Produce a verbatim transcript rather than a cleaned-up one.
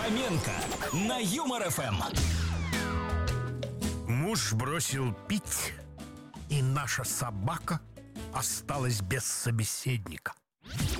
Фоменко на Юмор эф эм. Муж бросил пить, и наша собака осталась без собеседника.